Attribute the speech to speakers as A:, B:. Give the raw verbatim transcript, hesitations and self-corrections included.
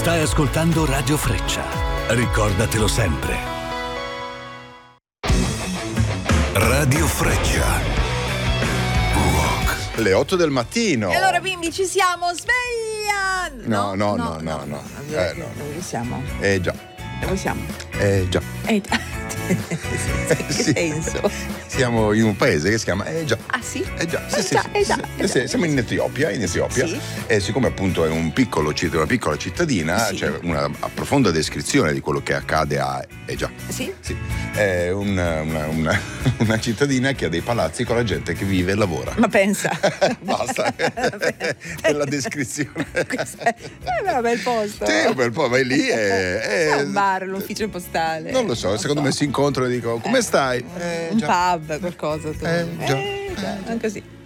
A: Stai ascoltando Radio Freccia. Ricordatelo sempre. Radio Freccia. Rock.
B: Le otto del mattino.
C: E allora bimbi ci siamo, sveglia!
B: No, no, no, no, no.
C: Dove,
B: Eh, no.
C: dove siamo?
B: Eh già.
C: Dove siamo?
B: Eh già.
C: Eh, in che
B: Sì.
C: senso?
B: Siamo in un paese che si chiama Eh già.
C: Ah sì?
B: Eh già, sì,
C: Eh
B: sì,
C: già,
B: sì,
C: eh già,
B: sì,
C: eh
B: sì,
C: già.
B: siamo in Etiopia, in Etiopia.
C: Sì.
B: E siccome appunto è un piccolo citt- una piccola cittadina,
C: Sì.
B: c'è una profonda descrizione di quello che accade a Eh già.
C: Sì?
B: Sì. È una, una, una, una cittadina che ha dei palazzi con la gente che vive e lavora.
C: Ma pensa.
B: Basta. È la descrizione.
C: Questo è è un bel posto.
B: Sì, un bel po', vai lì e...
C: È
B: e-
C: un bar, l'ufficio postale.
B: Non lo so, secondo me si incontrano e dicono come
C: Eh,
B: stai? Eh,
C: un
B: già.
C: pub, qualcosa. Tu.
B: Eh, già.
C: Eh, già, anche così.